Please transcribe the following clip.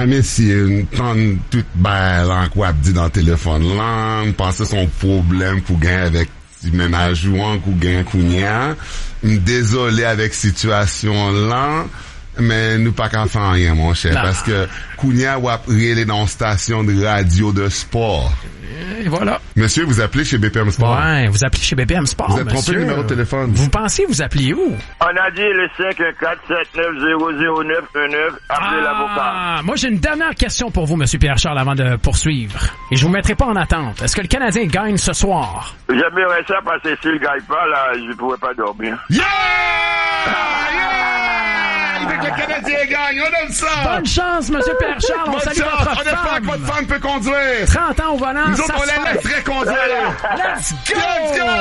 messieurs, nous tout bail quoi dit dans le téléphone là, penser son problème pour gagner avec ménage ou gagner kounya. Désolé avec situation là. Mais nous pas qu'à faire rien, mon cher, parce que Kounia ou après dans une station de radio de sport. Et voilà. Monsieur, vous appelez chez BPM Sport. Ouais, vous appelez chez BPM Sport, vous êtes trompé monsieur. le numéro de téléphone. Vous pensez vous appelez où? On a dit le 514-79-009-19. Appelez l'avocat. Moi, j'ai une dernière question pour vous, monsieur Pierre-Charles, avant de poursuivre. Et je vous mettrai pas en attente. Est-ce que le Canadien gagne ce soir? J'aimerais ça parce que s'il gagne pas, là, je pourrais pas dormir. Yeah! Que le Canadien gagne, on donne ça! Bonne chance, monsieur Pierre-Charles, on salue votre femme! On espère que votre femme peut conduire! 30 ans au volant, nous autres, on la laisserait conduire! Let's go!